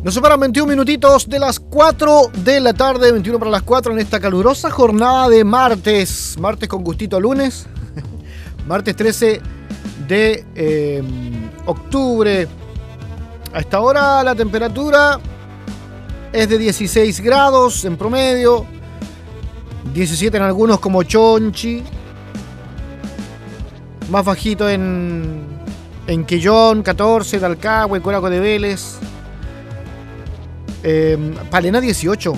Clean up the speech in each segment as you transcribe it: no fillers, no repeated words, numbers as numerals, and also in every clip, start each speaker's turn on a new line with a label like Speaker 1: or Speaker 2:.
Speaker 1: Nos separan 21 minutitos de las 4 de la tarde, 21 para las 4 en esta calurosa jornada de martes. Martes con gustito a lunes. Martes 13 de octubre. A esta hora la temperatura es de 16 grados en promedio. 17 en algunos como Chonchi. Más bajito en Quillón, 14, Talcahué, Coraco de Vélez. Palena 18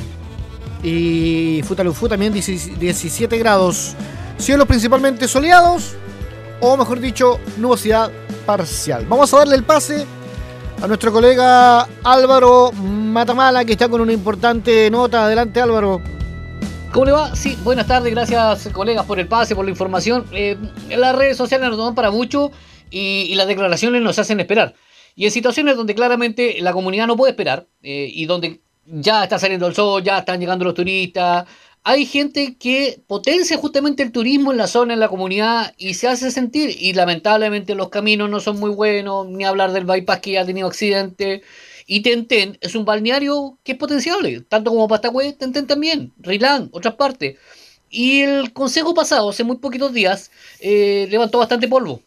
Speaker 1: y Futalufú también 17 grados. Cielos principalmente soleados, o mejor dicho, nubosidad parcial. Vamos a darle el pase a nuestro colega Álvaro Matamala, que está con una importante nota. Adelante, Álvaro.
Speaker 2: ¿Cómo le va? Sí, buenas tardes, gracias colegas por el pase, por la información. Las redes sociales nos dan para mucho y las declaraciones nos hacen esperar. Y en situaciones donde claramente la comunidad no puede esperar, y donde ya está saliendo el sol, ya están llegando los turistas, hay gente que potencia justamente el turismo en la zona, en la comunidad, y se hace sentir. Y lamentablemente los caminos no son muy buenos, ni hablar del bypass que ya ha tenido accidente. Y Tentén es un balneario que es potenciable, tanto como Pastahue, Tentén también, Rilán, otras partes. Y el consejo pasado, hace muy poquitos días, levantó bastante polvo.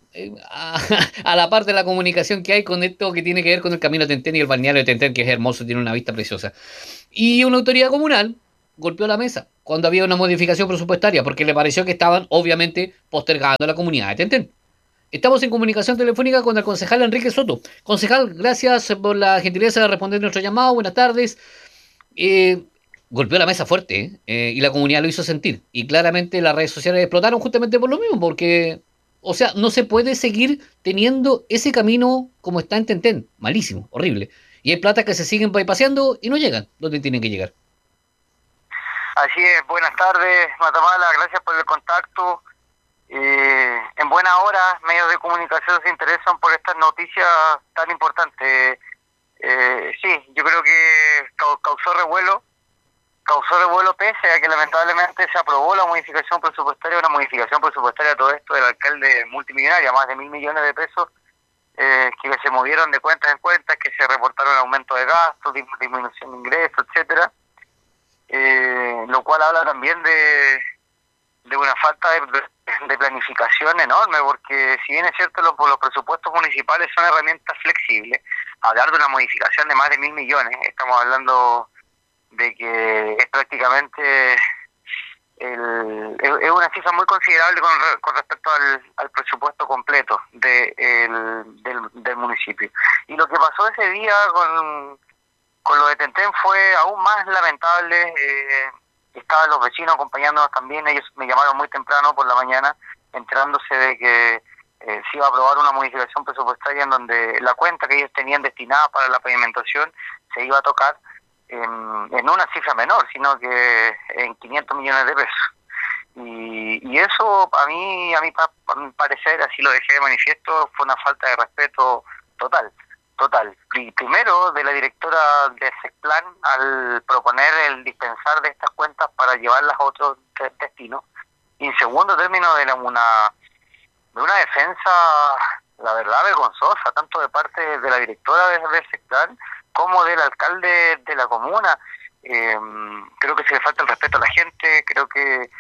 Speaker 2: A la par de la comunicación que hay con esto que tiene que ver con el camino de Tentén y el balneario de Tentén, que es hermoso, tiene una vista preciosa. Y una autoridad comunal golpeó la mesa cuando había una modificación presupuestaria, porque le pareció que estaban, obviamente, postergando la comunidad de Tentén. Estamos en comunicación telefónica con el concejal Enrique Soto. Concejal, gracias por la gentileza de responder nuestro llamado. Buenas tardes. Golpeó la mesa fuerte, y la comunidad lo hizo sentir. Y claramente las redes sociales explotaron justamente por lo mismo, porque, o sea, no se puede seguir teniendo ese camino como está en Tentén. Malísimo, horrible. Y hay platas que se siguen bypaseando y no llegan donde tienen que llegar.
Speaker 3: Así es, buenas tardes, Matamala, gracias por el contacto. En buena hora, medios de comunicación se interesan por estas noticias tan importantes. Sí, yo creo que causó revuelo pese a que lamentablemente se aprobó la modificación presupuestaria, una modificación presupuestaria todo esto del alcalde multimillonario, más de 1.000 millones de pesos, que se movieron de cuentas en cuentas, que se reportaron aumento de gastos, disminución de ingresos, etcétera, lo cual habla también de una falta de planificación enorme, porque si bien es cierto los presupuestos municipales son herramientas flexibles, hablar de una modificación de más de 1.000 millones, estamos hablando de que es prácticamente es una cifra muy considerable con respecto al presupuesto completo del municipio. Y lo que pasó ese día con lo de Tentén fue aún más lamentable. Estaban los vecinos acompañándonos también, ellos me llamaron muy temprano por la mañana enterándose de que se iba a aprobar una modificación presupuestaria en donde la cuenta que ellos tenían destinada para la pavimentación se iba a tocar en una cifra menor, sino que en 500 millones de pesos. Y eso a mi parecer, así lo dejé de manifiesto, fue una falta de respeto total. Primero, de la directora de SECPLAN al proponer el dispensar de estas cuentas para llevarlas a otros destinos. Y en segundo término, de una defensa, la verdad, vergonzosa, tanto de parte de la directora de SECPLAN como del alcalde de la comuna. Creo que se le falta el respeto a la gente, creo que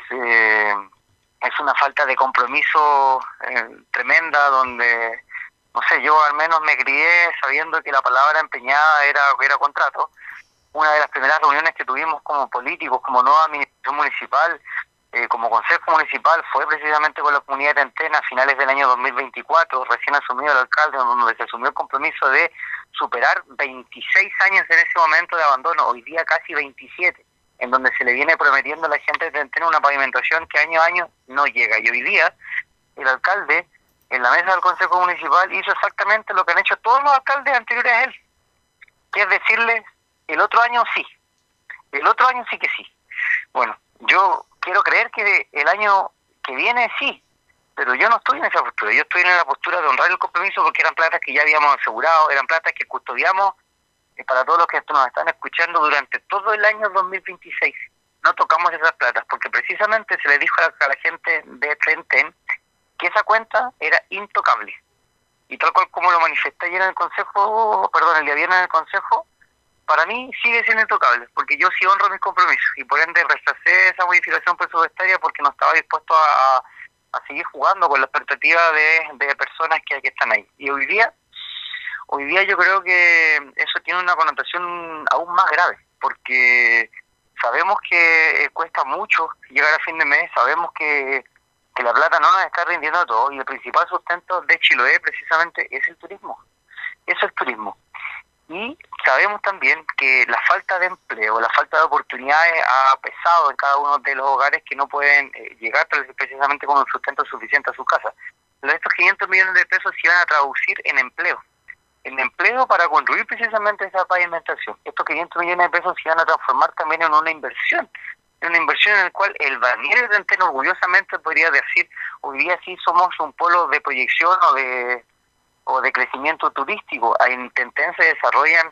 Speaker 3: es una falta de compromiso tremenda, donde, no sé, yo al menos me crié sabiendo que la palabra empeñada era contrato. Una de las primeras reuniones que tuvimos como políticos, como nueva administración municipal, como consejo municipal, fue precisamente con la comunidad de Tentén a finales del año 2024, recién asumido el alcalde, donde se asumió el compromiso de superar 26 años en ese momento de abandono, hoy día casi 27, en donde se le viene prometiendo a la gente de Tentén una pavimentación que año a año no llega. Y hoy día el alcalde, en la mesa del Consejo Municipal, hizo exactamente lo que han hecho todos los alcaldes anteriores a él, que es decirle, el otro año sí que sí. Bueno, yo quiero creer que el año que viene sí, pero yo no estoy en esa postura, yo estoy en la postura de honrar el compromiso, porque eran platas que ya habíamos asegurado, eran platas que custodiamos para todos los que nos están escuchando durante todo el año 2026. No tocamos esas platas, porque precisamente se le dijo a la gente de Tentén que esa cuenta era intocable. Y tal cual como lo manifesté ayer en el consejo, el día viernes en el consejo, para mí sigue siendo intocable, porque yo sí honro mis compromisos y por ende rechacé esa modificación presupuestaria porque no estaba dispuesto a seguir jugando con la expectativa de personas que están ahí. Y hoy día yo creo que eso tiene una connotación aún más grave, porque sabemos que cuesta mucho llegar a fin de mes, sabemos que la plata no nos está rindiendo a todos y el principal sustento de Chiloé precisamente es el turismo. Eso es turismo. Y sabemos también que la falta de empleo, la falta de oportunidades ha pesado en cada uno de los hogares que no pueden llegar precisamente con un sustento suficiente a sus casas. Estos 500 millones de pesos se iban a traducir en empleo para construir precisamente esa pavimentación. Estos 500 millones de pesos se iban a transformar también en una inversión en la cual el balneario de Tentén orgullosamente podría decir, hoy día sí somos un polo de proyección o de crecimiento turístico. En Tentén se desarrollan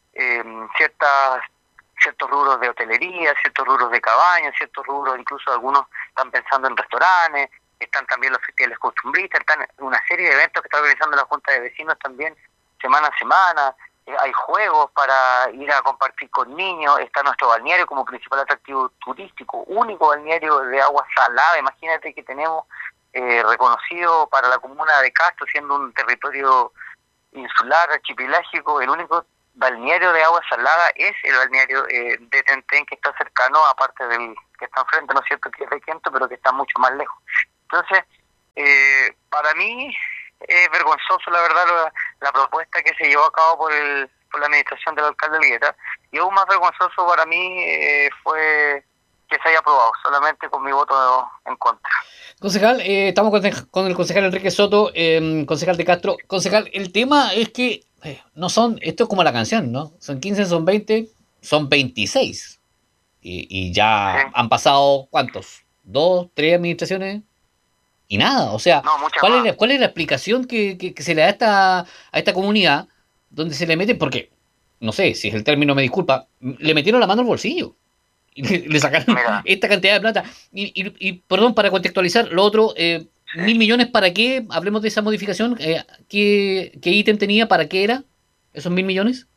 Speaker 3: ciertos rubros de hotelería, ciertos rubros de cabañas, ciertos rubros, incluso algunos están pensando en restaurantes, están también los festivales costumbristas, están una serie de eventos que está organizando la Junta de Vecinos también semana a semana, hay juegos para ir a compartir con niños, está nuestro balneario como principal atractivo turístico, único balneario de agua salada, imagínate que tenemos reconocido para la comuna de Castro, siendo un territorio insular, archipelágico, el único balneario de agua salada es el balneario de Tentén, que está cercano, aparte del que está enfrente, ¿no es cierto?, que es de Quento, pero que está mucho más lejos. Entonces, para mí es vergonzoso, la verdad, la propuesta que se llevó a cabo por la administración del alcalde Elgueta, y aún más vergonzoso para mí fue que se haya aprobado, solamente con mi voto en contra.
Speaker 2: Concejal, estamos con el concejal Enrique Soto, concejal de Castro. Concejal, el tema es que no son, esto es como la canción, ¿no? Son 15, son 20, son 26. Y ya sí. Han pasado, ¿cuántos? 2, 3 administraciones y nada. O sea, no, ¿cuál es la explicación que se le da a esta comunidad donde se le mete? Porque, no sé, si es el término, me disculpa, le metieron la mano al bolsillo. Le sacaron esta cantidad de plata. Y perdón, para contextualizar, lo otro, 1.000 millones, ¿para qué? Hablemos de esa modificación. ¿Qué ítem tenía? ¿Para qué era esos 1.000 millones?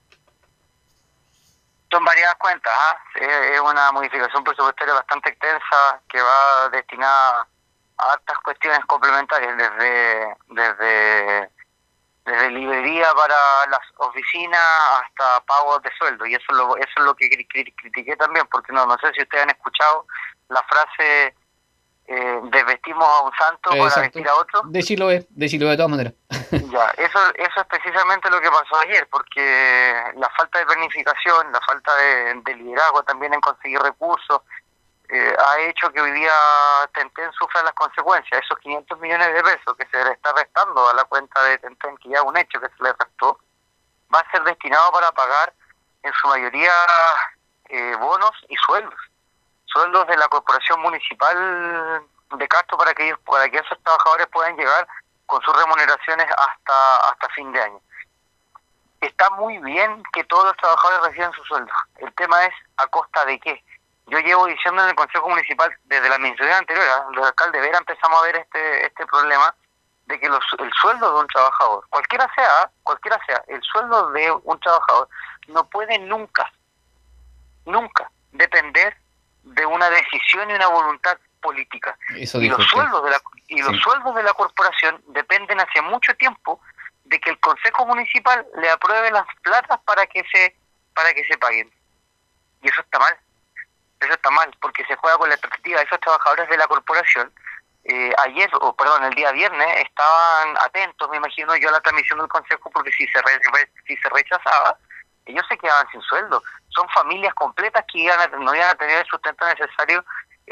Speaker 3: Son varias cuentas. Es una modificación presupuestaria bastante extensa que va destinada a hartas cuestiones complementarias, desde librería para las oficinas hasta pagos de sueldo, y eso es lo que critiqué también, porque no sé si ustedes han escuchado la frase desvestimos a un santo para vestir a otro.
Speaker 2: Decirlo de todas maneras.
Speaker 3: Ya, eso es precisamente lo que pasó ayer, porque la falta de planificación, la falta de liderazgo también en conseguir recursos, ha hecho que hoy día Tentén sufra las consecuencias. Esos 500 millones de pesos que se le está restando a la cuenta de Tentén, que ya es un hecho que se le restó, va a ser destinado para pagar en su mayoría bonos y sueldos de la Corporación Municipal de Castro para que esos trabajadores puedan llegar con sus remuneraciones hasta fin de año. Está muy bien que todos los trabajadores reciban sus sueldos. El tema es ¿a costa de qué? Yo llevo diciendo en el Consejo Municipal, desde la administración anterior, los alcaldes Vera, empezamos a ver este problema de que el sueldo de un trabajador, cualquiera sea, el sueldo de un trabajador no puede nunca depender de una decisión y una voluntad política.
Speaker 2: Eso
Speaker 3: y los sueldos de la corporación dependen hace mucho tiempo de que el Consejo Municipal le apruebe las platas para que se paguen. Y eso está mal. Eso está mal, porque se juega con la expectativa de esos trabajadores de la corporación. El día viernes estaban atentos, me imagino yo, a la transmisión del consejo, porque si se rechazaba, ellos se quedaban sin sueldo. Son familias completas que no iban a tener el sustento necesario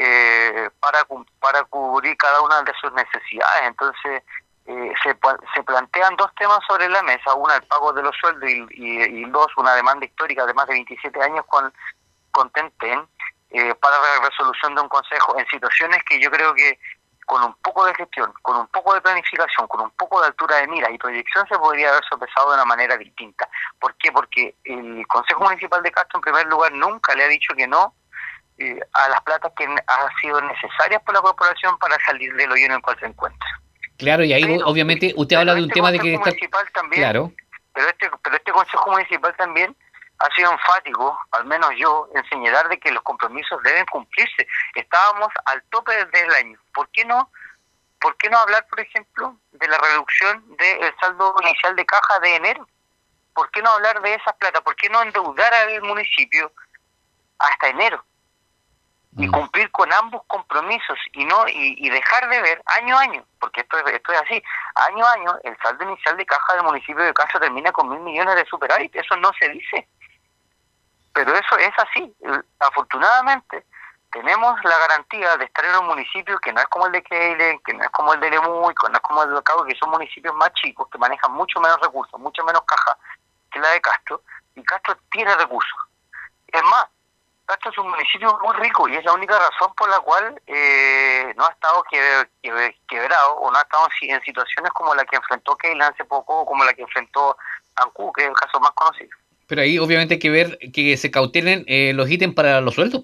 Speaker 3: para cubrir cada una de sus necesidades. Entonces, se plantean dos temas sobre la mesa: una, el pago de los sueldos, y dos, una demanda histórica de más de 27 años con Tentén, para la resolución de un consejo en situaciones que yo creo que con un poco de gestión, con un poco de planificación, con un poco de altura de mira y proyección se podría haber sopesado de una manera distinta. ¿Por qué? Porque el Consejo Municipal de Castro, en primer lugar, nunca le ha dicho que no a las platas que han sido necesarias por la corporación para salir del hoyo en el cual se encuentra.
Speaker 2: Claro, y ahí obviamente usted habla de un tema de que está...
Speaker 3: También,
Speaker 2: claro.
Speaker 3: Pero este Consejo Municipal también ha sido enfático, al menos yo, en señalar de que los compromisos deben cumplirse. Estábamos al tope del año. ¿Por qué no hablar, por ejemplo, de la reducción del saldo inicial de caja de enero? ¿Por qué no hablar de esas plata? ¿Por qué no endeudar al municipio hasta enero? Y cumplir con ambos compromisos y dejar de ver año a año, porque esto es así, año a año el saldo inicial de caja del municipio de Castro termina con 1.000 millones de superávit. Eso no se dice, pero eso es así. Afortunadamente tenemos la garantía de estar en un municipio que no es como el de Keilen, que no es como el de Lemuy, que no es como el de Cabo, que son municipios más chicos, que manejan mucho menos recursos, mucho menos caja que la de Castro, y Castro tiene recursos. Es más, Castro es un municipio muy rico y es la única razón por la cual no ha estado quebrado o no ha estado en situaciones como la que enfrentó Keilen hace poco o como la que enfrentó Ancú, que es el caso más conocido.
Speaker 2: Pero ahí obviamente hay que ver que se cautelen los ítems para los sueldos.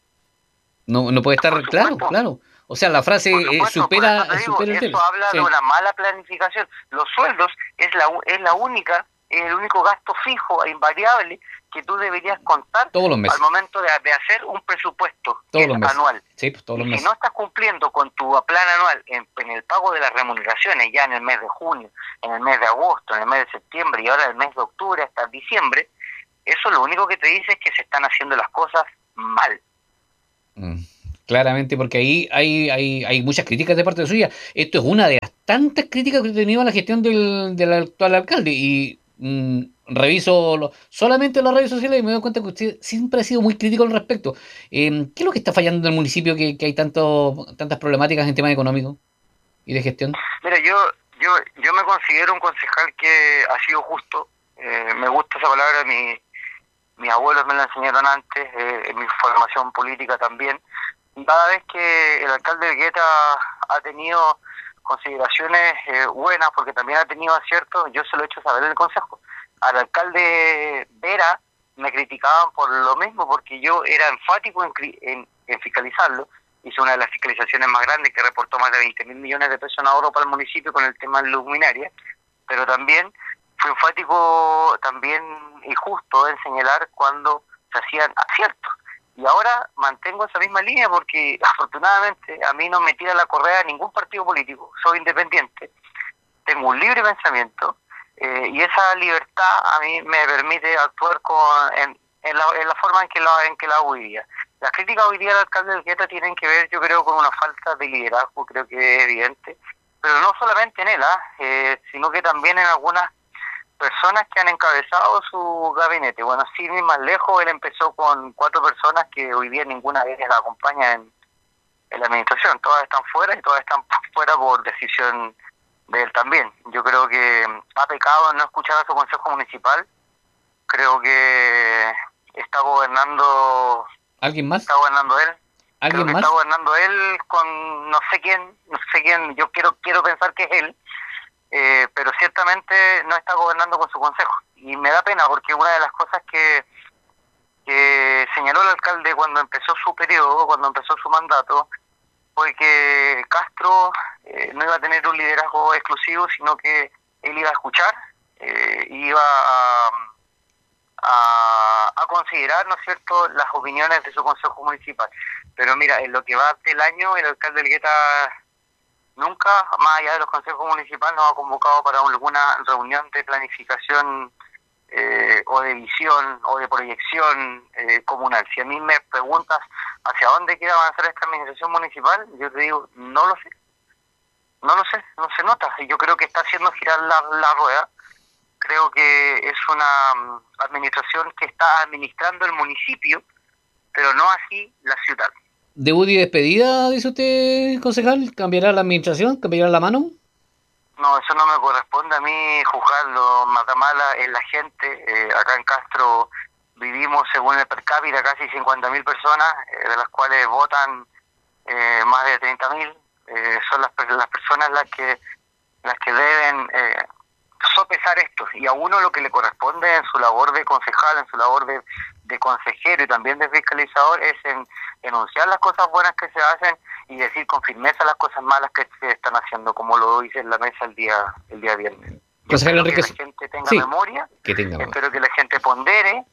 Speaker 2: No puede estar claro. O sea, la frase supera el tema.
Speaker 3: Eso habla de una mala planificación. Los sueldos es el único gasto fijo e invariable que tú deberías contar
Speaker 2: todos los meses
Speaker 3: al momento de hacer un presupuesto anual.
Speaker 2: Sí, pues, todos los meses.
Speaker 3: Si no estás cumpliendo con tu plan anual en el pago de las remuneraciones ya en el mes de junio, en el mes de agosto, en el mes de septiembre y ahora en el mes de octubre hasta diciembre, eso lo único que te dice es que se están haciendo las cosas mal.
Speaker 2: Claramente, porque ahí hay muchas críticas de parte suya. Esto es una de las tantas críticas que he tenido a la gestión del actual alcalde y reviso solamente las redes sociales y me doy cuenta que usted siempre ha sido muy crítico al respecto. ¿Qué es lo que está fallando en el municipio que hay tantas problemáticas en temas económicos y de gestión?
Speaker 3: Mira, yo me considero un concejal que ha sido justo. Me gusta esa palabra, mis abuelos me la enseñaron antes, en mi formación política también. Y cada vez que el alcalde de Elgueta ha tenido consideraciones buenas, porque también ha tenido aciertos, yo se lo he hecho saber en el consejo. Al alcalde Vera me criticaban por lo mismo, porque yo era enfático en fiscalizarlo. Hice una de las fiscalizaciones más grandes que reportó más de 20.000 millones de pesos en ahorro para el municipio con el tema de luminaria, pero también fue enfático y justo en señalar cuando se hacían aciertos. Y ahora mantengo esa misma línea porque afortunadamente a mí no me tira la correa ningún partido político, soy independiente, tengo un libre pensamiento y esa libertad a mí me permite actuar en la forma en que la hago hoy día. Las críticas hoy día al alcalde de Elgueta tienen que ver, yo creo, con una falta de liderazgo, creo que es evidente, pero no solamente en él, sino que también en algunas personas que han encabezado su gabinete. Bueno, sin ir más lejos, él empezó con 4 personas que hoy día ninguna de ellas la acompaña en la administración. Todas están fuera y todas están fuera por decisión de él también. Yo creo que ha pecado en no escuchar a su consejo municipal. Creo que está gobernando...
Speaker 2: ¿Alguien más?
Speaker 3: Está gobernando él.
Speaker 2: ¿Alguien más?
Speaker 3: Está gobernando él con no sé quién. Yo quiero pensar que es él. Pero ciertamente no está gobernando con su consejo y me da pena porque una de las cosas que señaló el alcalde cuando empezó su periodo, cuando empezó su mandato, fue que Castro no iba a tener un liderazgo exclusivo, sino que él iba a escuchar, iba a considerar, ¿no es cierto?, las opiniones de su consejo municipal. Pero mira, en lo que va del año, el alcalde de Elgueta nunca, más allá de los consejos municipales, nos ha convocado para alguna reunión de planificación o de visión o de proyección comunal. Si a mí me preguntas hacia dónde quiere avanzar esta administración municipal, yo te digo, no lo sé, no se nota. Y yo creo que está haciendo girar la rueda. Creo que es una administración que está administrando el municipio, pero no así la ciudad.
Speaker 2: ¿Debut y despedida, dice usted, concejal? ¿Cambiará la administración? ¿Cambiará la mano?
Speaker 3: No, eso no me corresponde a mí juzgarlo. Matamala es la gente. Acá en Castro vivimos, según el per cápita, casi 50.000 personas, de las cuales votan más de 30.000. Son las personas las que deben sopesar esto. Y a uno lo que le corresponde en su labor de concejal, en su labor de consejero y también de fiscalizador es enunciar las cosas buenas que se hacen y decir con firmeza las cosas malas que se están haciendo, como lo hice en la mesa el día viernes.
Speaker 2: Consejero Enrique,
Speaker 3: que la gente tenga memoria, espero que la gente pondere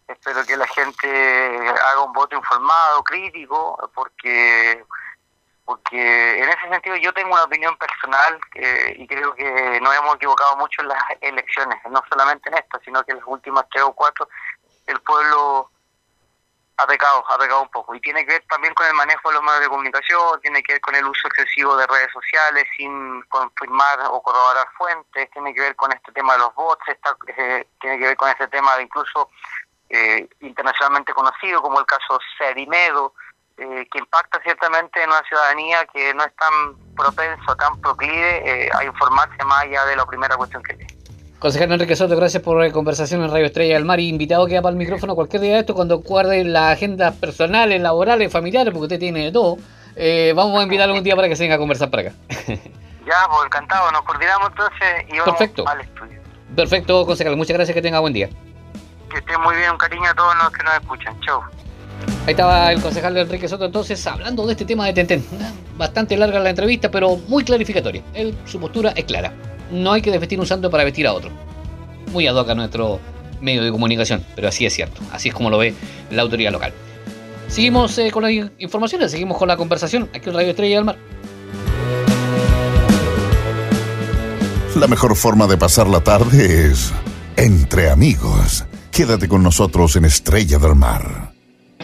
Speaker 3: Espero que la gente haga un voto informado, crítico, porque en ese sentido yo tengo una opinión personal y creo que nos hemos equivocado mucho en las elecciones, no solamente en esta, sino que en las últimas 3 o 4 el pueblo ha pecado un poco, y tiene que ver también con el manejo de los medios de comunicación, tiene que ver con el uso excesivo de redes sociales sin confirmar o corroborar fuentes, tiene que ver con este tema de los bots, tiene que ver con este tema de incluso internacionalmente conocido como el caso Serimedo, que impacta ciertamente en una ciudadanía que no es tan propenso, tan proclive a informarse más allá de la primera cuestión que lee.
Speaker 2: Concejal Enrique Soto, gracias por la conversación en Radio Estrella del Mar, y invitado queda para el micrófono cualquier día de esto, cuando guarde las agendas personales, laborales, familiares, porque usted tiene de todo. Vamos a invitarlo un día para que se venga a conversar para acá.
Speaker 3: Ya, pues encantado, nos coordinamos entonces y vamos al estudio.
Speaker 2: Perfecto, concejal, muchas gracias, que tenga buen día.
Speaker 3: Que estén muy bien, un cariño a todos los que nos escuchan. Chau.
Speaker 2: Ahí estaba el concejal Enrique Soto entonces hablando de este tema de Tentén. Bastante larga la entrevista, pero muy clarificatoria. Su postura es clara. No hay que desvestir un santo para vestir a otro. Muy ad hoc a nuestro medio de comunicación, pero así es cierto. Así es como lo ve la autoridad local. Seguimos con las informaciones, seguimos con la conversación aquí en Radio Estrella del Mar.
Speaker 4: La mejor forma de pasar la tarde es entre amigos. Quédate con nosotros en Estrella del Mar.